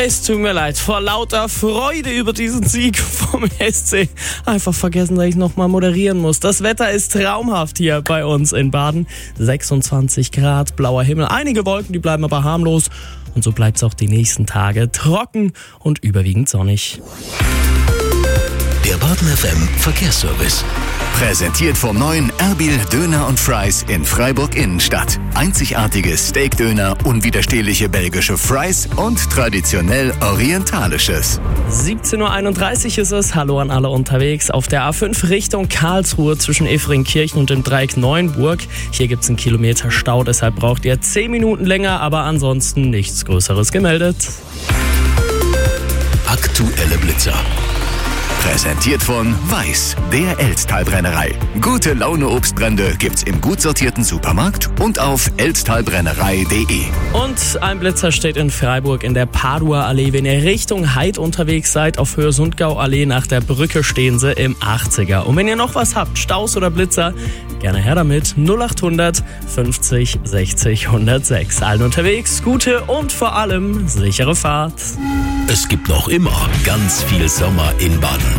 Es tut mir leid, vor lauter Freude über diesen Sieg vom SC einfach vergessen, dass ich nochmal moderieren muss. Das Wetter ist traumhaft hier bei uns in Baden. 26 Grad, blauer Himmel, einige Wolken, die bleiben aber harmlos. Und so bleibt es auch die nächsten Tage trocken und überwiegend sonnig. Der Baden FM Verkehrsservice. Präsentiert vom neuen Erbil Döner und Fries in Freiburg Innenstadt. Einzigartige Steakdöner, unwiderstehliche belgische Fries und traditionell orientalisches. 17.31 Uhr ist es. Hallo an alle unterwegs. Auf der A5 Richtung Karlsruhe zwischen Efringkirchen und dem Dreieck Neuenburg. Hier gibt es einen Kilometer Stau, deshalb braucht ihr 10 Minuten länger, aber ansonsten nichts Größeres gemeldet. Aktuelle Blitzer. Präsentiert von Weiß, der Elsttalbrennerei. Gute Laune Obstbrände gibt's im gut sortierten Supermarkt und auf elsttalbrennerei.de. Und ein Blitzer steht in Freiburg in der Paduer Allee. Wenn ihr Richtung Heid unterwegs seid, auf Höhe Sundgau Allee nach der Brücke stehen sie im 80er. Und wenn ihr noch was habt, Staus oder Blitzer, gerne her damit. 0800 50 60 106. Allen unterwegs, gute und vor allem sichere Fahrt. Es gibt noch immer ganz viel Sommer in Baden.